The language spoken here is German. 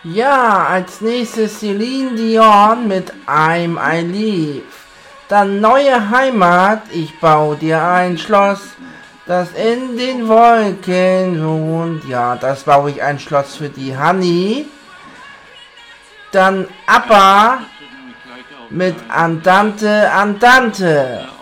Ja, als nächstes Celine Dion mit I'm I Leave. Dann neue Heimat, ich bau dir ein Schloss, das in den Wolken wohnt. Ja, das baue ich ein Schloss für die Honey. Dann ABBA mit Andante, Andante.